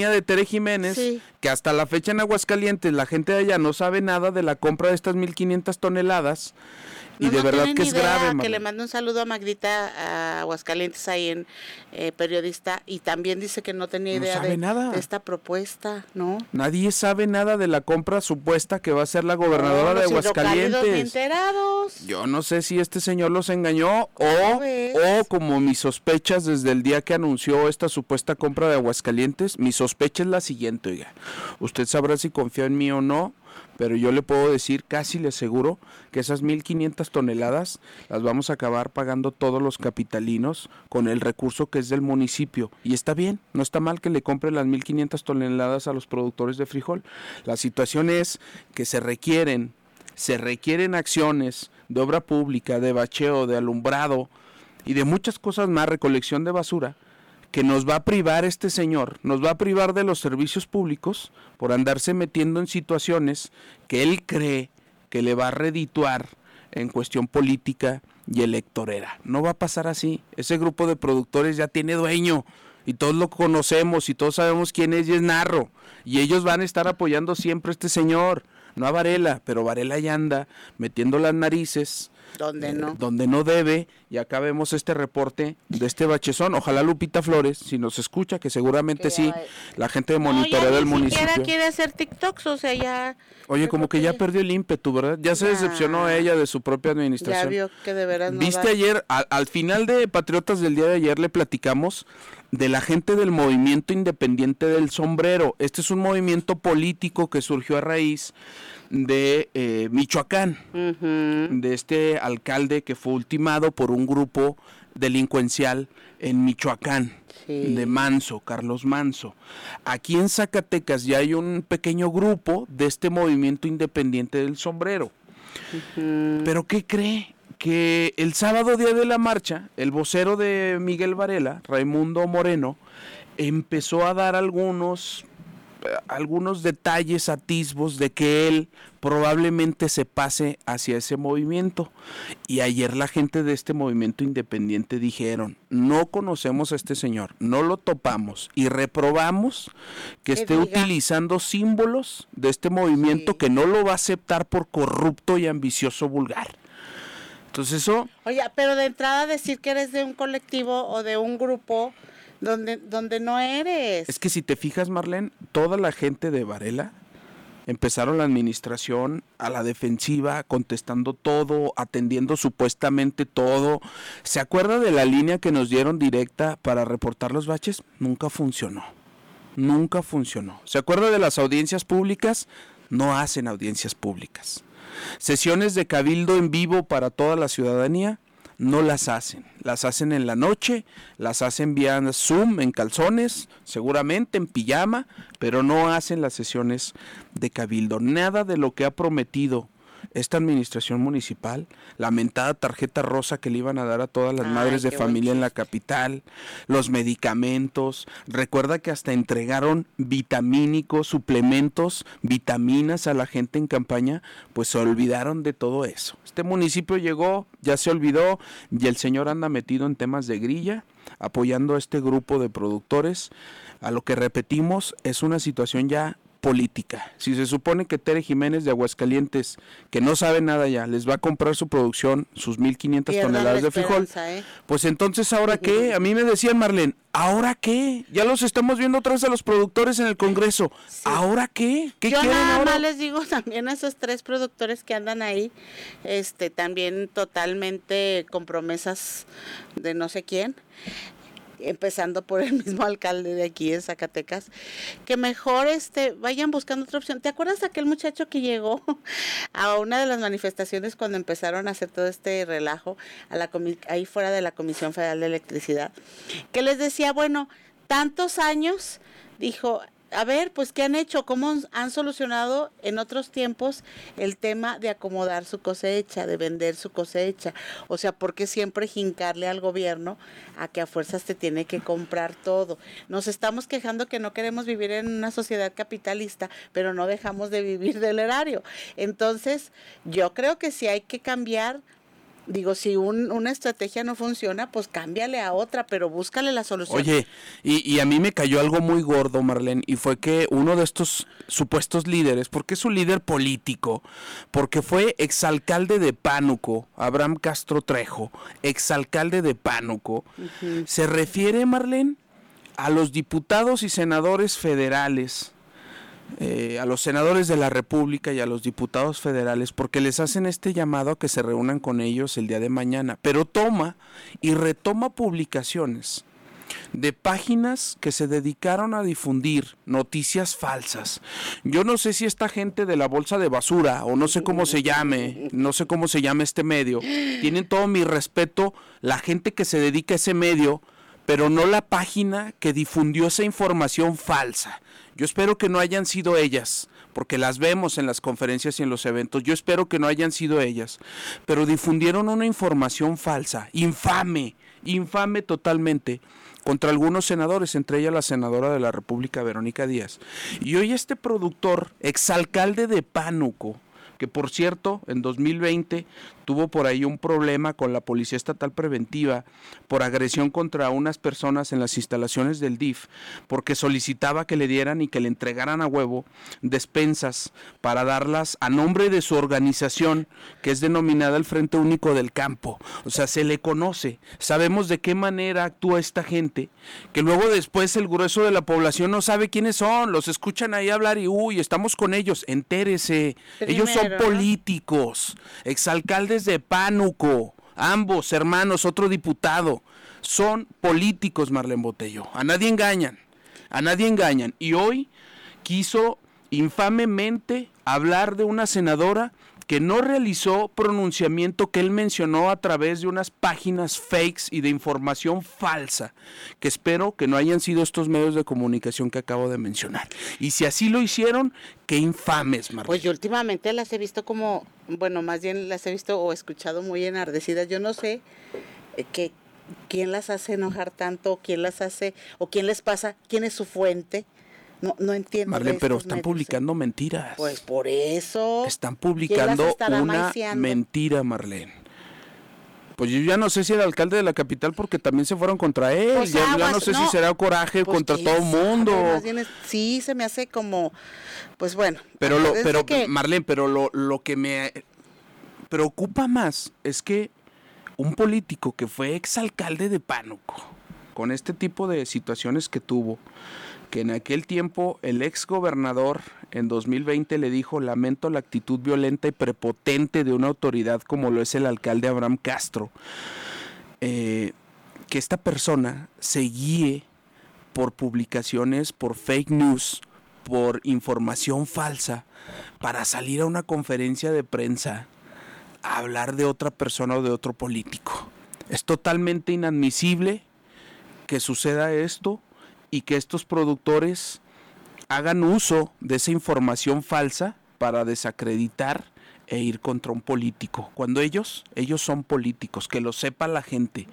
de Tere Jiménez, Sí. que hasta la fecha en Aguascalientes la gente de allá no sabe nada de la compra de estas 1,500 toneladas. Y de verdad tienen que es idea, grave, que Marlene. le mando un saludo a Magdita a Aguascalientes, ahí en periodista, y también dice que no tenía No idea sabe nada. de esta propuesta, ¿no? Nadie sabe nada de la compra supuesta que va a ser la gobernadora de Los hidrocálidos bien Aguascalientes. enterados. Yo no sé si este señor los engañó ¿Cómo o ves? como mis sospechas desde el día que anunció esta supuesta compra de Aguascalientes, mi sospecha es la siguiente, oiga. Usted sabrá si confía en mí o no, pero yo le puedo decir, casi le aseguro, que esas 1,500 toneladas las vamos a acabar pagando todos los capitalinos con el recurso que es del municipio. Y está bien, no está mal que le compre las 1,500 toneladas a los productores de frijol. La situación es que se requieren acciones de obra pública, de bacheo, de alumbrado y de muchas cosas más, recolección de basura, que nos va a privar este señor, nos va a privar de los servicios públicos por andarse metiendo en situaciones que él cree que le va a redituar en cuestión política y electorera. No va a pasar así. Ese grupo de productores ya tiene dueño y todos lo conocemos y todos sabemos quién es, y es Narro. Y ellos van a estar apoyando siempre a este señor, no a Varela, pero Varela ya anda metiendo las narices donde no debe, y acá vemos este reporte de este bachezón. Ojalá Lupita Flores, si nos escucha, que seguramente sí, la gente de monitoreo del municipio. Ni siquiera quiere hacer TikToks, o sea, ya... Oye, como que ya perdió el ímpetu, ¿verdad? Ya se decepcionó ella de su propia administración. Ya vio que de veras no ¿Viste da. ayer, al final de Patriotas del día de ayer, le platicamos de la gente del Movimiento Independiente del Sombrero? Este es un movimiento político que surgió a raíz de Michoacán, de este alcalde que fue ultimado por un grupo delincuencial en Michoacán, de Manso, Carlos Manso. Aquí en Zacatecas ya hay un pequeño grupo de este Movimiento Independiente del Sombrero. ¿Pero qué cree? Que el sábado, día de la marcha, el vocero de Miguel Varela, Raimundo Moreno, empezó a dar algunos detalles, atisbos de que él probablemente se pase hacia ese movimiento. Y ayer la gente de este movimiento independiente dijeron: no conocemos a este señor, no lo topamos y reprobamos que esté utilizando símbolos de este movimiento, que no lo va a aceptar por corrupto y ambicioso vulgar. Entonces eso... Oye, pero de entrada decir que eres de un colectivo o de un grupo donde no eres. Es que si te fijas, Marlene, toda la gente de Varela empezaron la administración a la defensiva, contestando todo, atendiendo supuestamente todo. ¿Se acuerda de la línea que nos dieron directa para reportar los baches? Nunca funcionó. Nunca funcionó. ¿Se acuerda de las audiencias públicas? No hacen audiencias públicas. Sesiones de cabildo en vivo para toda la ciudadanía, no las hacen en la noche, las hacen vía Zoom, en calzones, seguramente en pijama, pero no hacen las sesiones de cabildo. Nada de lo que ha prometido esta administración municipal, la mentada tarjeta rosa que le iban a dar a todas las madres de familia en la capital, los medicamentos, recuerda que hasta entregaron vitamínicos, suplementos, vitaminas a la gente en campaña, pues se olvidaron de todo eso. Este municipio llegó, ya se olvidó, y el señor anda metido en temas de grilla, apoyando a este grupo de productores. A lo que repetimos, es una situación ya política. Si se supone que Tere Jiménez de Aguascalientes, que no sabe nada ya, les va a comprar su producción, sus 1,500 toneladas de frijol, pues entonces, ¿ahora qué? A mí me decían, Marlene, ¿ahora qué? Ya los estamos viendo otra vez a los productores en el Congreso. Sí. ¿Ahora qué? ¿Qué quieren ahora? Yo nada más les digo también a esos 3 productores que andan ahí, también totalmente con promesas de no sé quién, empezando por el mismo alcalde de aquí de Zacatecas, que mejor vayan buscando otra opción. ¿Te acuerdas de aquel muchacho que llegó a una de las manifestaciones cuando empezaron a hacer todo este relajo ahí fuera de la Comisión Federal de Electricidad, que les decía, bueno, tantos años, dijo, a ver, pues, ¿qué han hecho? ¿Cómo han solucionado en otros tiempos el tema de acomodar su cosecha, de vender su cosecha? O sea, ¿por qué siempre jincarle al gobierno a que a fuerzas te tiene que comprar todo? Nos estamos quejando que no queremos vivir en una sociedad capitalista, pero no dejamos de vivir del erario. Entonces, yo creo que sí hay que cambiar Digo, si una estrategia no funciona, pues cámbiale a otra, pero búscale la solución. Oye, y a mí me cayó algo muy gordo, Marlene, y fue que uno de estos supuestos líderes, porque es un líder político, porque fue exalcalde de Pánuco, Abraham Castro Trejo, exalcalde de Pánuco, se refiere, Marlene, a los diputados y senadores federales, a los senadores de la República y a los diputados federales, porque les hacen este llamado a que se reúnan con ellos el día de mañana, pero toma y retoma publicaciones de páginas que se dedicaron a difundir noticias falsas. Yo no sé si esta gente de la bolsa de basura, o no sé cómo se llame este medio, tienen todo mi respeto la gente que se dedica a ese medio, pero no la página que difundió esa información falsa. Yo espero que no hayan sido ellas, porque las vemos en las conferencias y en los eventos. Yo espero que no hayan sido ellas, pero difundieron una información falsa, infame totalmente, contra algunos senadores, entre ellas la senadora de la República, Verónica Díaz. Y hoy este productor, exalcalde de Pánuco, que por cierto, en 2020 tuvo por ahí un problema con la Policía Estatal Preventiva por agresión contra unas personas en las instalaciones del DIF, porque solicitaba que le dieran y que le entregaran a huevo despensas para darlas a nombre de su organización, que es denominada el Frente Único del Campo. O sea, se le conoce, sabemos de qué manera actúa esta gente, que luego después el grueso de la población no sabe quiénes son, los escuchan ahí hablar y estamos con ellos, entérese, ellos son políticos, exalcaldes de Pánuco, ambos hermanos, otro diputado, son políticos, Marlene Botello, a nadie engañan, y hoy quiso infamemente hablar de una senadora que no realizó pronunciamiento que él mencionó a través de unas páginas fakes y de información falsa, que espero que no hayan sido estos medios de comunicación que acabo de mencionar. Y si así lo hicieron, qué infames, Marlene. Pues yo últimamente las he visto como, bueno, más bien las he visto o escuchado muy enardecidas. Yo no sé quién las hace enojar tanto, quién las hace, o quién les pasa, quién es su fuente. No entiendo. Marlene, pero están publicando mentiras. Pues por eso. Están publicando una mentira, Marlene. Pues yo ya no sé si el alcalde de la capital, porque también se fueron contra él. Pues ya no sé si será coraje pues contra todo el mundo. Más bien sí, se me hace como, pues bueno. Pero Marlene, pero lo que me preocupa más es que un político que fue exalcalde de Pánuco, con este tipo de situaciones que tuvo, que en aquel tiempo el ex gobernador en 2020 le dijo: lamento la actitud violenta y prepotente de una autoridad como lo es el alcalde Abraham Castro, que esta persona se guíe por publicaciones, por fake news, por información falsa, para salir a una conferencia de prensa a hablar de otra persona o de otro político. Es totalmente inadmisible que suceda esto y que estos productores hagan uso de esa información falsa para desacreditar e ir contra un político, cuando ellos son políticos, que lo sepa la gente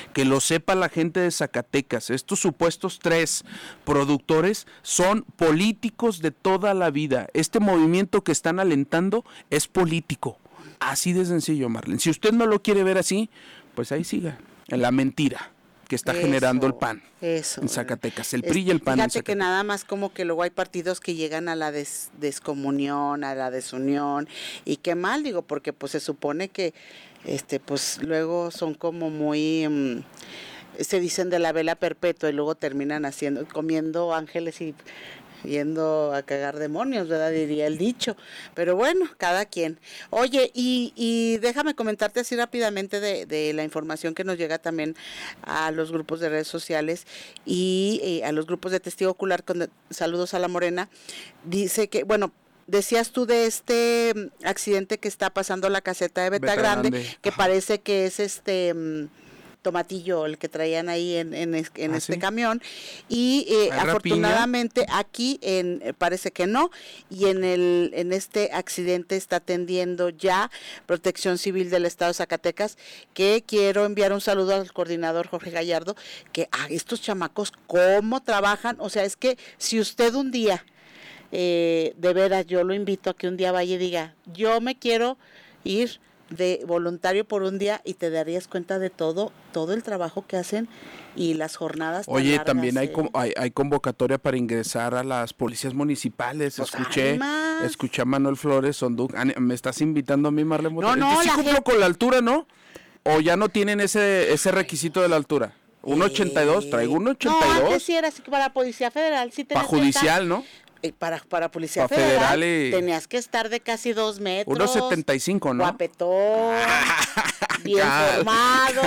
de Zacatecas. Estos supuestos 3 productores son políticos de toda la vida. Este movimiento que están alentando es político, así de sencillo, Marlene. Si usted no lo quiere ver así, pues ahí siga, en la mentira que está generando el PAN en Zacatecas, el PRI y el PAN. Fíjate que nada más como que luego hay partidos que llegan a la descomunión, a la desunión, y qué mal, digo, porque pues se supone que pues luego son como muy se dicen de la vela perpetua y luego terminan comiendo ángeles y yendo a cagar demonios, ¿verdad? Diría el dicho. Pero bueno, cada quien. Oye, y déjame comentarte así rápidamente de la información que nos llega también a los grupos de redes sociales y a los grupos de testigo ocular, con saludos a la Morena. Dice que, bueno, decías tú de este accidente que está pasando la caseta de Beta Grande, que parece que es Tomatillo, el que traían ahí en este ¿sí? camión, y afortunadamente aquí parece que no, y en este accidente está atendiendo ya Protección Civil del Estado de Zacatecas, que quiero enviar un saludo al coordinador Jorge Gallardo, que estos chamacos cómo trabajan. O sea, es que si usted un día, de veras, yo lo invito a que un día vaya y diga: yo me quiero ir de voluntario por un día y te darías cuenta de todo el trabajo que hacen y las jornadas tan Oye, largas, también hay convocatoria para ingresar a las policías municipales. Pues Escuché a Manuel Flores Sonduk. ¿Me estás invitando a mí, Marlene? No, sí cumplo con la altura, ¿no? ¿O ya no tienen ese requisito de la altura? 1.82, traigo 1.82. No, antes sí era así que para Policía Federal sí tenías para judicial, ¿no? Para Policía Federal tenías que estar de casi 2 metros. 1.75, ¿no? Guapetón, bien formado.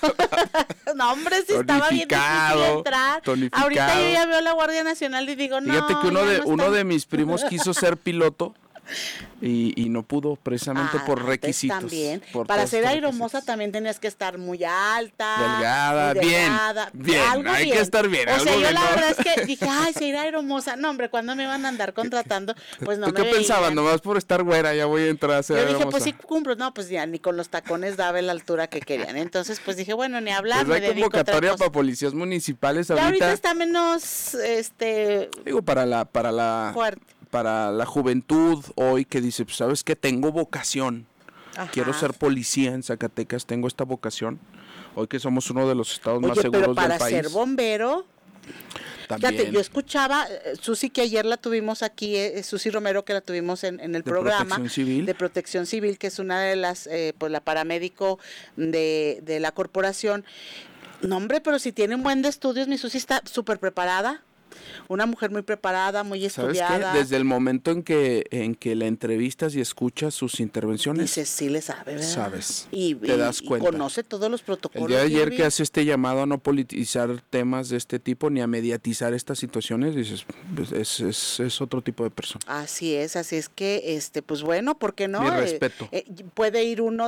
No, hombre, sí estaba bien difícil entrar. Tonificado. Ahorita yo ya veo la Guardia Nacional y digo, no. Fíjate que uno de mis primos quiso ser piloto y no pudo, precisamente por requisitos. También. Para ser aeromoza también tenías que estar muy alta, delgada, muy delgada, bien, hay que estar bien. O sea, yo la verdad es que dije, ay, si era aeromoza. No, hombre, cuando me iban a andar contratando, pues no me ¿Tú qué pensabas? Nomás por estar güera ya voy a entrar a ser Yo dije, aeromoza. pues sí cumplo. No, pues ya ni con los tacones daba la altura que querían. Entonces, pues dije, bueno, ni hablar, pues hay convocatoria para policías municipales ahorita está menos, digo, para la fuerte. Para la juventud hoy que dice, pues, ¿sabes qué? Tengo vocación. Ajá. Quiero ser policía en Zacatecas, tengo esta vocación. Hoy que somos uno de los estados más seguros pero para del país. ser bombero, también. Fíjate, yo escuchaba, Susi, que ayer la tuvimos aquí, Susi Romero, que la tuvimos en el programa de Protección Civil, que es una de las, pues la paramédico de la corporación. No, hombre, pero si tiene un buen de estudios, mi Susi está súper preparada. Una mujer muy preparada, muy estudiada. ¿Sabes qué? Desde el momento en que la entrevistas y escuchas sus intervenciones. Dices, sí le sabe, ¿verdad? Sabes, te das cuenta. Y conoce todos los protocolos. El día de ayer que hace este llamado a no politizar temas de este tipo, ni a mediatizar estas situaciones, dices, pues, es otro tipo de persona. Así es que, pues bueno, ¿por qué no? Mi respeto. Puede ir uno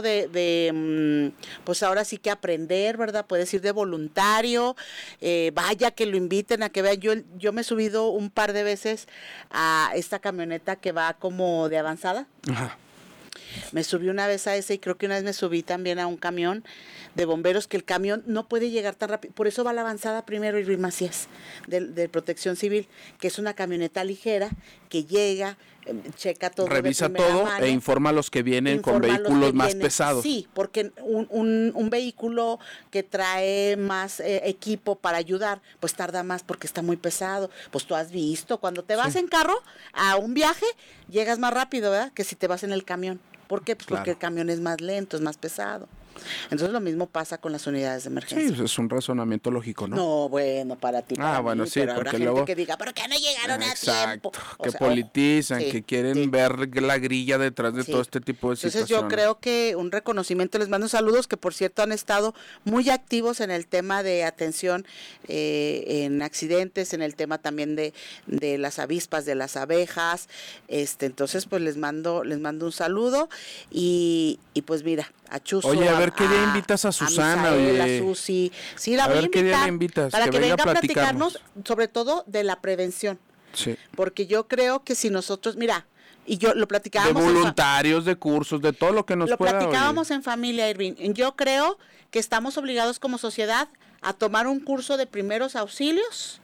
pues ahora sí que aprender, ¿verdad? Puedes ir de voluntario, vaya que lo inviten a que vean. Yo me he subido un par de veces a esta camioneta que va como de avanzada. Ajá. Me subí una vez a esa y creo que una vez me subí también a un camión de bomberos, que el camión no puede llegar tan rápido. Por eso va la avanzada primero, Irving Macías, de Protección Civil, que es una camioneta ligera que llega, checa todo. Revisa todo e informa a los que vienen con vehículos más pesados. Sí, porque un vehículo que trae más equipo para ayudar, pues tarda más porque está muy pesado. Pues tú has visto, cuando te vas en carro a un viaje, llegas más rápido, ¿verdad? Que si te vas en el camión. ¿Por qué? Pues porque el camión es más lento, es más pesado. Entonces lo mismo pasa con las unidades de emergencia. Sí, es un razonamiento lógico, ¿no? No, bueno, para ti. Bueno, sí, pero porque habrá luego gente que diga, ¿por qué no llegaron a tiempo? Que politizan, que quieren ver la grilla detrás de todo este tipo de situaciones. Entonces yo creo que un reconocimiento, les mando saludos, que por cierto han estado muy activos en el tema de atención en accidentes, en el tema también de las avispas, de las abejas. Entonces pues les mando un saludo y pues mira, a Chuzo. Oye, a ver qué día invitas a Susana, a Susi. Sí, la voy a invitar. Qué día la invitas, para que venga a platicarnos sobre todo de la prevención. Sí. Porque yo creo que si nosotros, mira, y yo lo platicábamos. De voluntarios, de cursos, de todo lo que nos pueda. Lo platicábamos en familia, Irving. Yo creo que estamos obligados como sociedad a tomar un curso de primeros auxilios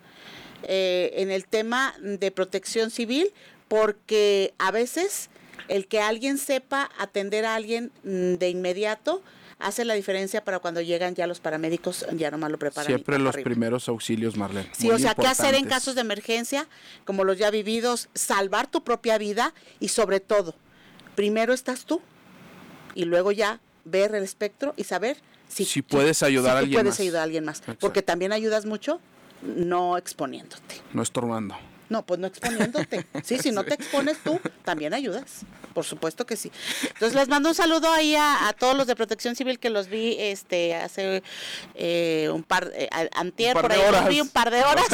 en el tema de protección civil, porque a veces el que alguien sepa atender a alguien de inmediato hace la diferencia para cuando llegan ya los paramédicos, ya nomás lo preparan. Siempre los primeros auxilios, Marlene. Sí, muy qué hacer en casos de emergencia, como los ya vividos, salvar tu propia vida y sobre todo, primero estás tú y luego ya ver el espectro y saber si puedes ayudar a alguien más. Porque también ayudas mucho no exponiéndote. No estorbando. No, pues no exponiéndote. Sí, si no te expones tú, también ayudas. Por supuesto que sí. Entonces les mando un saludo ahí a todos los de Protección Civil que los vi hace antier, por ahí los vi un par de horas.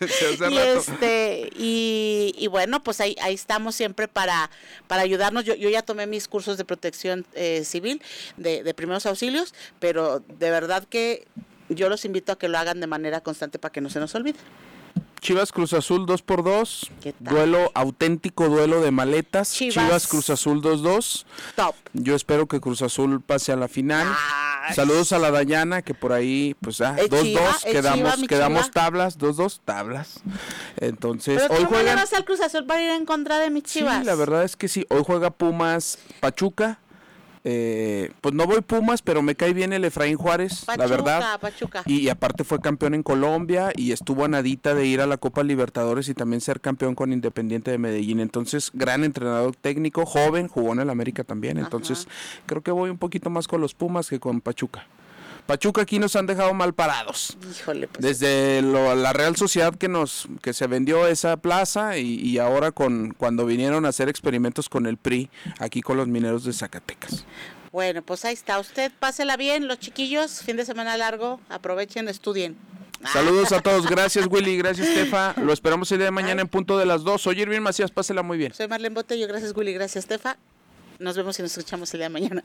y bueno, pues ahí estamos siempre para ayudarnos. Yo ya tomé mis cursos de Protección Civil, de primeros auxilios, pero de verdad que yo los invito a que lo hagan de manera constante para que no se nos olvide. Chivas Cruz Azul 2-2, duelo auténtico, duelo de maletas. Chivas Cruz Azul 2-2. Top. Yo espero que Cruz Azul pase a la final. Saludos a la Dayana, que por ahí, pues 2-2, quedamos tablas, 2-2 tablas. Entonces, pero hoy juega. Vas al Cruz Azul para ir en contra de mis Chivas. Sí, la verdad es que sí. Hoy juega Pumas Pachuca. pues no voy Pumas, pero me cae bien el Efraín Juárez, Pachuca, la verdad. Pachuca. Y aparte fue campeón en Colombia y estuvo a nadita de ir a la Copa Libertadores y también ser campeón con Independiente de Medellín. Entonces, gran entrenador técnico, joven, jugó en el América también. Entonces, creo que voy un poquito más con los Pumas que con Pachuca. Pachuca aquí nos han dejado mal parados. Híjole, pues. Desde la Real Sociedad que se vendió esa plaza y ahora cuando vinieron a hacer experimentos con el PRI, aquí con los Mineros de Zacatecas. Bueno, pues ahí está. Usted pásela bien, los chiquillos, fin de semana largo, aprovechen, estudien. Saludos a todos, gracias Willy, gracias Tefa, lo esperamos el día de mañana en punto de las 2. Soy Irving Macías, pásela muy bien. Soy Marlene Botello, gracias Willy, gracias Tefa. Nos vemos y nos escuchamos el día de mañana.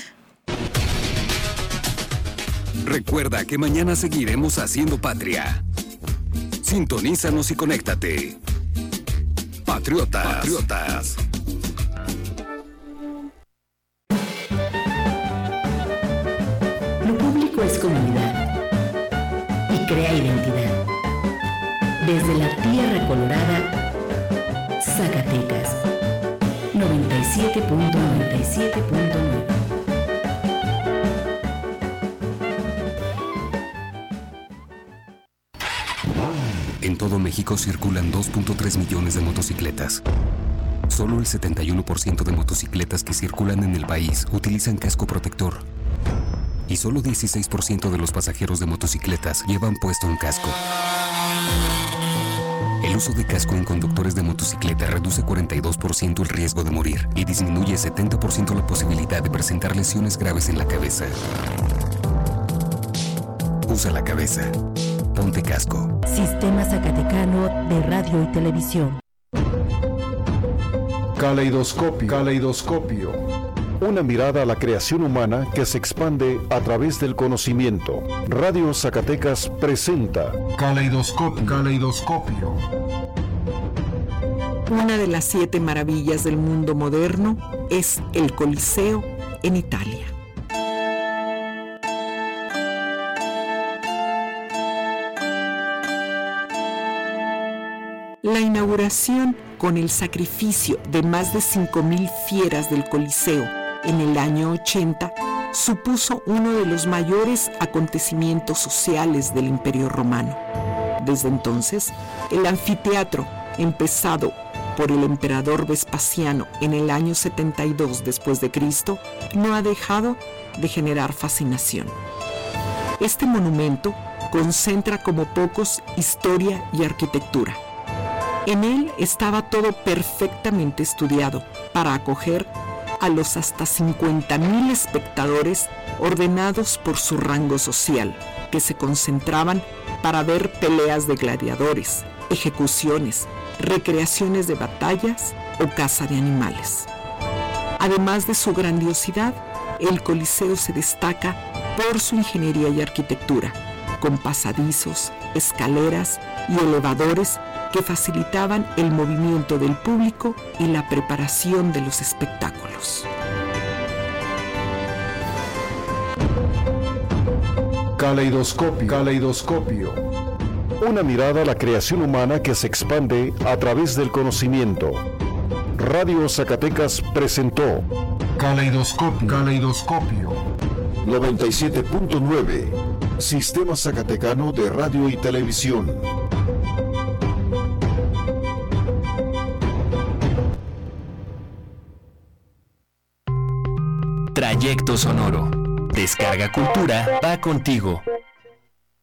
Recuerda que mañana seguiremos haciendo patria. Sintonízanos y conéctate. Patriotas. Lo público es comunidad y crea identidad. Desde la tierra colorada, Zacatecas, 97.97.9. En todo México circulan 2.3 millones de motocicletas. Solo el 71% de motocicletas que circulan en el país utilizan casco protector. Y solo 16% de los pasajeros de motocicletas llevan puesto un casco. El uso de casco en conductores de motocicleta reduce 42% el riesgo de morir y disminuye 70% la posibilidad de presentar lesiones graves en la cabeza. Usa la cabeza. Ponte casco. Sistema Zacatecano de Radio y Televisión. Caleidoscopio. Una mirada a la creación humana que se expande a través del conocimiento. Radio Zacatecas presenta Caleidoscopio. Una de las 7 maravillas del mundo moderno es el Coliseo en Italia. La inauguración con el sacrificio de más de 5,000 fieras del Coliseo en el año 80 supuso uno de los mayores acontecimientos sociales del Imperio Romano. Desde entonces, el anfiteatro, empezado por el emperador Vespasiano en el año 72 después de Cristo, no ha dejado de generar fascinación. Este monumento concentra como pocos historia y arquitectura. En él estaba todo perfectamente estudiado para acoger a los hasta 50,000 espectadores ordenados por su rango social, que se concentraban para ver peleas de gladiadores, ejecuciones, recreaciones de batallas o caza de animales. Además de su grandiosidad, el Coliseo se destaca por su ingeniería y arquitectura, con pasadizos, escaleras y elevadores que facilitaban el movimiento del público y la preparación de los espectáculos. Caleidoscopio. Una mirada a la creación humana que se expande a través del conocimiento. Radio Zacatecas presentó Caleidoscopio. 97.9. Sistema Zacatecano de Radio y Televisión. Trayecto sonoro. Descarga Cultura va contigo.